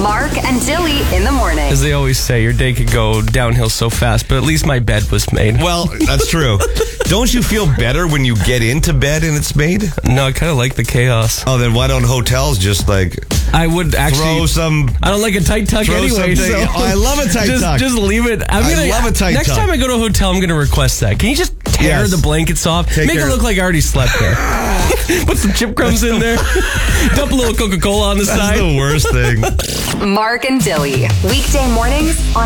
Mark and Dilly in the morning. As they always say, your day could go downhill so fast, but at least my bed was made. Well, that's true. Don't you feel better when you get into bed and it's made? No, I kind of like the chaos. Oh, then why don't hotels just I would actually throw some... I don't like a tight tuck anyway. So I love a tight tuck. Just leave it. I love a tight next tuck. time I go to a hotel, I'm going to request that. Can you just tear the blankets off? Make it look like I already slept there. Put some chip crumbs in there. Dump a little Coca-Cola on the side. That's the worst thing. Mark and Dilly. Weekday mornings on